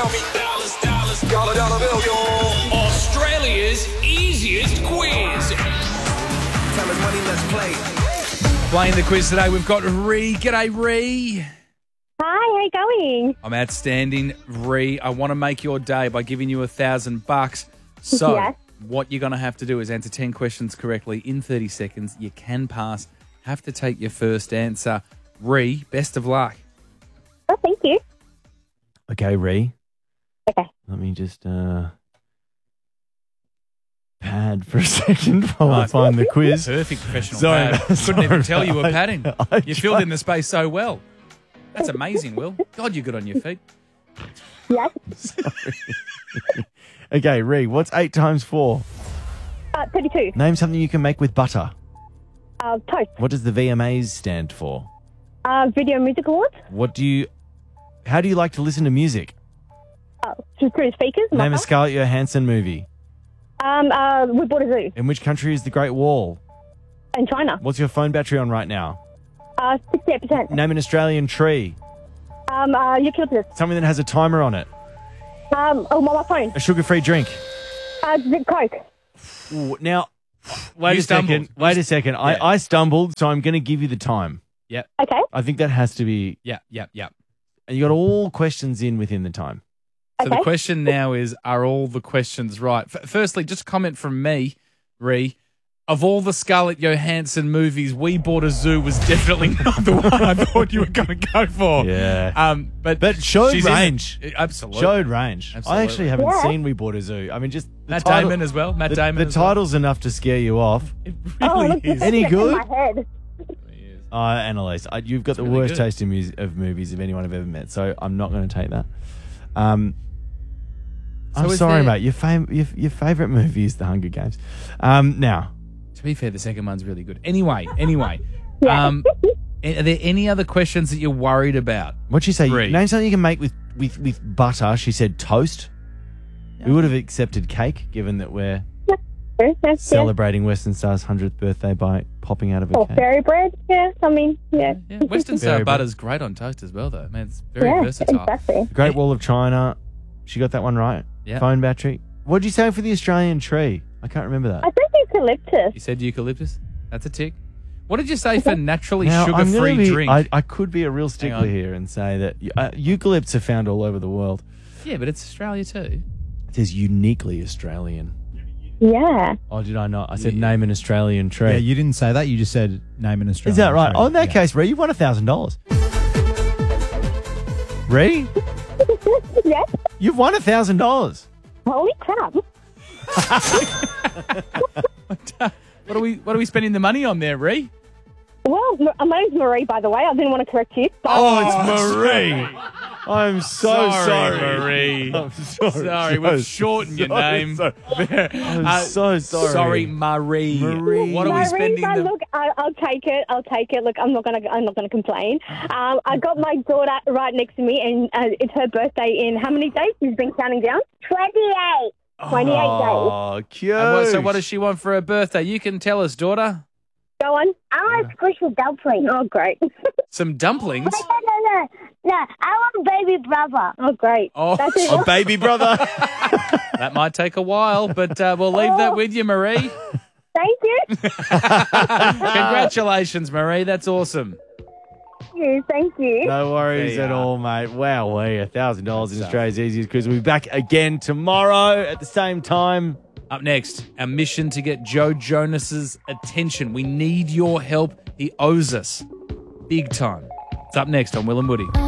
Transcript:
Dollar, dollar bill, y'all. Australia's easiest quiz. Tell us money, let's play. Playing the quiz today, we've got Ree. G'day, Ree. Hi, how you going? I'm outstanding, Ree. I want to make your day by giving you $1,000. So, Yes. what you're going to have to do is answer 10 questions correctly in 30 seconds. You can pass. Have to take your first answer. Ree, best of luck. Oh, thank you. Okay, Ree. Okay. Let me just pad for a second while I find the quiz. Perfect professional Sorry, pad. Couldn't even tell you were I- padding. I You filled in the space so well. That's amazing, Will. God, you're good on your feet. Yes. Okay, Ree, what's 8 times 4? 32. Name something you can make with butter. Toast. What does the VMAs stand for? Video Music Awards. How do you like to listen to music? Just through speakers. Name a Scarlett Johansson movie. We bought a zoo In which country is the Great Wall? in China. What's your phone battery on right now? 68%. Name an Australian tree. Eucalyptus. Something that has a timer on it. My phone. A sugar-free drink. Coke. Ooh, now, wait You a second. stumbled. Wait a second. Yeah. I stumbled, so I'm going to give you the time. Okay. I think that has to be... Yeah. And you got all questions in within the time. So the Okay. question now is, are all the questions right? Firstly, just a comment from me, Ree. Of all the Scarlett Johansson movies, We Bought a Zoo was definitely not the one I thought you were going to go for. Yeah. But showed she's in it. range. Absolutely. Showed range. Absolutely. I actually haven't Yeah. seen We Bought a Zoo. I mean, just the Matt title- Damon as well. Matt the, Damon The as well. title's enough to scare you off. It Oh, really look, is. Any in good? my head. Annalise, you've got the really worst good. taste in of movies of anyone I've ever met, so I'm not going to take that. I'm is sorry, there- mate. Your favourite movie is The Hunger Games. Now, To be fair, the second one's really good. Anyway. Yeah. Are there any other questions that you're worried about? what'd she say? Ree. Name something you can make with butter. She said toast. We would have accepted cake, given that we're That's celebrating Western Star's 100th birthday by popping out of a Or cake. fairy bread. Yeah. I mean, yeah. Yeah, Western Star Very butter's great on toast as well, though. Man, it's very Yeah, versatile. exactly. Great Wall of China. She got that one right. Yeah. Phone battery. What did you say for the Australian tree? I can't remember that. I think eucalyptus. You said eucalyptus? That's a tick. What did you say for naturally Now, I'm gonna sugar-free be- drink? I could be a real stickler on. here and say that eucalypts are found all over the world. Yeah, but it's Australia too. It says uniquely Australian. Yeah. Oh, did I not? I said name an Australian tree. Yeah, you didn't say that. You just said name an Australian. Is that right? tree. Oh, in that Yeah. case, Ree, you won $1,000. Ree, Yes. you've won $1,000. Holy crap. What are we spending the money on there, Ree? Well, my name's Marie, by the way. I didn't want to correct you. But Oh, it's Marie. I'm so sorry. Marie. I'm sorry. Sorry, we've shortened your name. I'm so sorry. Sorry, Marie. Marie. What are we Marie, spending but the... look, I'll take it. I'll take it. Look, I'm not gonna complain. I got my daughter right next to me, and it's her birthday in how many days? She's been counting down. 28. 28 days. Oh, cute. So what does she want for her birthday? You can tell us, daughter. Go on. I want squishy dumplings. Oh, great. Some dumplings? No. I want baby brother. Oh, great. Oh, That's it. Oh, baby brother. that might take a while, but we'll leave that with you, Marie. Thank you. Congratulations, Marie. That's awesome. Thank you. No worries There at you are. all, mate. Wow, $1,000 in Australia's easiest quiz. We'll be back again tomorrow at the same time. Up next, our mission to get Joe Jonas's attention. We need your help. He owes us big time. It's up next on Will and Woody.